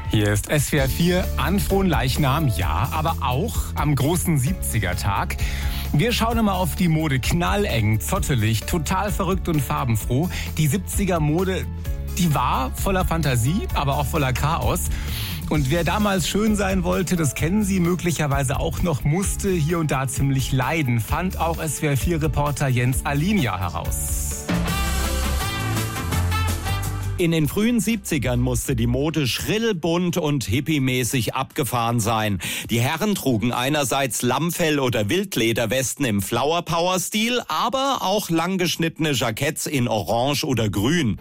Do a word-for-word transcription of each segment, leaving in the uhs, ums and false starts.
Hier ist S W R vier an Fronleichnam, ja, aber auch am großen siebziger-Tag. Wir schauen mal auf die Mode. Knalleng, zottelig, total verrückt und farbenfroh. Die siebziger-Mode, die war voller Fantasie, aber auch voller Chaos. Und wer damals schön sein wollte, das kennen Sie möglicherweise auch noch, musste hier und da ziemlich leiden, fand auch S W R vier-Reporter Jens Alinia heraus. In den frühen siebzigern musste die Mode schrill, bunt und hippiemäßig abgefahren sein. Die Herren trugen einerseits Lammfell- oder Wildlederwesten im Flower-Power-Stil, aber auch langgeschnittene Jacketts in Orange oder Grün.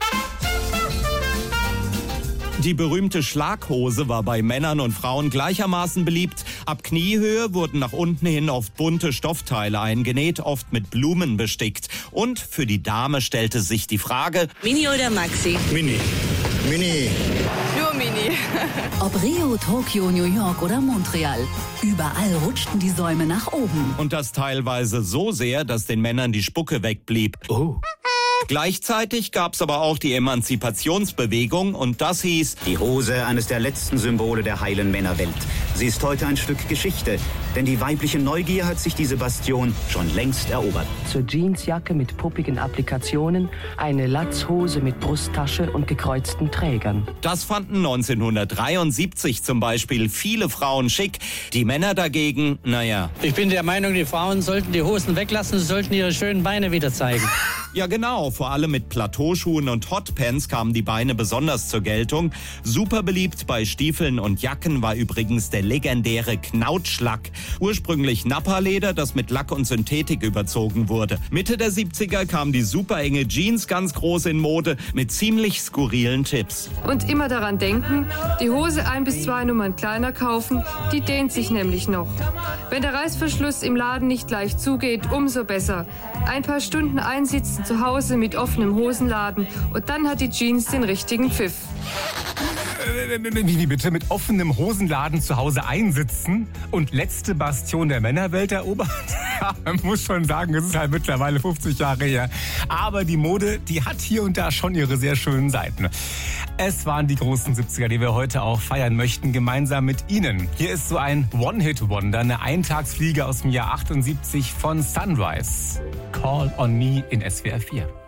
Die berühmte Schlaghose war bei Männern und Frauen gleichermaßen beliebt. Ab Kniehöhe wurden nach unten hin oft bunte Stoffteile eingenäht, oft mit Blumen bestickt. Und für die Dame stellte sich die Frage: Mini oder Maxi? Mini. Mini. Nur Mini. Ob Rio, Tokio, New York oder Montreal, überall rutschten die Säume nach oben. Und das teilweise so sehr, dass den Männern die Spucke wegblieb. Oh. Gleichzeitig gab's aber auch die Emanzipationsbewegung und das hieß: Die Hose, eines der letzten Symbole der heilen Männerwelt. Sie ist heute ein Stück Geschichte, denn die weibliche Neugier hat sich diese Bastion schon längst erobert. Zur Jeansjacke mit puppigen Applikationen, eine Latzhose mit Brusttasche und gekreuzten Trägern. Das fanden neunzehnhundertdreiundsiebzig zum Beispiel viele Frauen schick. Die Männer dagegen, naja. Ich bin der Meinung, die Frauen sollten die Hosen weglassen, sie sollten ihre schönen Beine wieder zeigen. Ja genau, vor allem mit Plateauschuhen und Hotpants kamen die Beine besonders zur Geltung. Super beliebt bei Stiefeln und Jacken war übrigens der legendäre Knautschlack. Ursprünglich Nappa-Leder, das mit Lack und Synthetik überzogen wurde. Mitte der siebziger kam die super enge Jeans ganz groß in Mode mit ziemlich skurrilen Tipps. Und immer daran denken, die Hose ein bis zwei Nummern kleiner kaufen, die dehnt sich nämlich noch. Wenn der Reißverschluss im Laden nicht leicht zugeht, umso besser. Ein paar Stunden einsitzen zu Hause mit offenem Hosenladen und dann hat die Jeans den richtigen Pfiff. Wie bitte? Mit offenem Hosenladen zu Hause einsitzen und letzte Bastion der Männerwelt erobert? Ja, man muss schon sagen, es ist halt mittlerweile fünfzig Jahre her. Aber die Mode, die hat hier und da schon ihre sehr schönen Seiten. Es waren die großen siebziger, die wir heute auch feiern möchten, gemeinsam mit Ihnen. Hier ist so ein One-Hit-Wonder, eine Eintagsfliege aus dem Jahr achtundsiebzig von Sunrise. Call on Me in S W R vier.